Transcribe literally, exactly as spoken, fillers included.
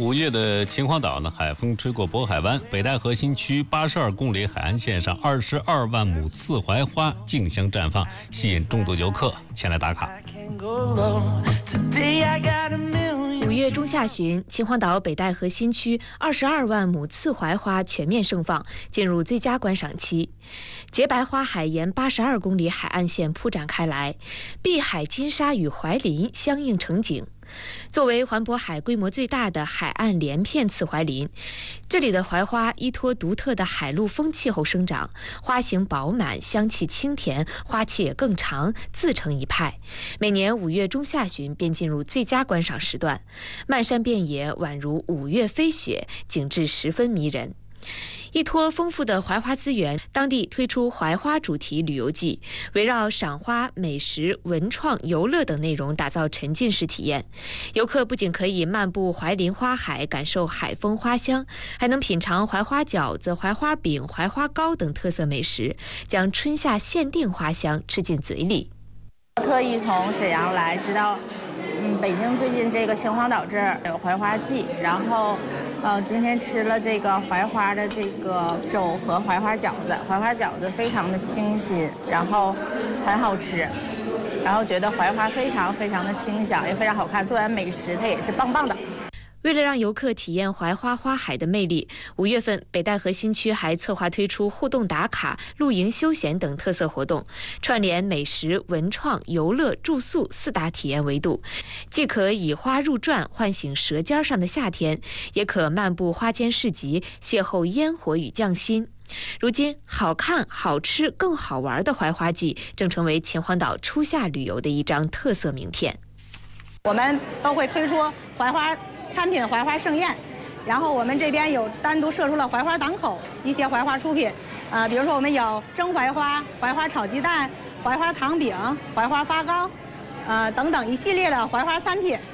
五月的秦皇岛呢，海风吹过渤海湾，北戴河新区八十二公里海岸线上二十二万亩刺槐花竞相绽放，吸引众多游客前来打卡。 五月中下旬，秦皇岛北戴河新区二十二万亩刺槐花全面盛放，进入最佳观赏期。洁白花海沿八十二公里海岸线铺展开来，碧海金沙与槐林相映成景。作为环渤海规模最大的海岸连片刺槐林，这里的槐花依托独特的海陆风气候生长，花型饱满，香气清甜，花期也更长，自成一派。每年五月中下旬便进入最佳观赏时段，漫山遍野宛如五月飞雪，景致十分迷人。依托丰富的槐花资源，当地推出槐花主题旅游季，围绕赏花、美食、文创、游乐等内容打造沉浸式体验。游客不仅可以漫步槐林花海，感受海风花香，还能品尝槐花饺子、槐花饼、槐花糕等特色美食，将春夏限定花香吃进嘴里。 特意从沈阳来，知道嗯，北京最近这个秦皇岛这儿有槐花季，然后呃，今天吃了这个槐花的这个粥和槐花饺子，槐花饺子非常的清新，然后很好吃，然后觉得槐花非常非常的清香，也非常好看，做完美食它也是棒棒的。 为了让游客体验槐花花海的魅力，五月份北戴河新区还策划推出互动打卡、露营休闲等特色活动，串联美食、文创、游乐、住宿四大体验维度，既可以花入传唤醒舌尖上的夏天，也可漫步花间市集，邂逅烟火与匠心。如今，好看、好吃、更好玩的槐花季正成为秦皇岛初夏旅游的一张特色名片。 我们都会推出槐花餐品槐花盛宴，然后我们这边有单独设出了槐花档口，一些槐花出品，呃，比如说我们有蒸槐花、槐花炒鸡蛋、槐花糖饼、槐花发糕，呃等等一系列的槐花餐品，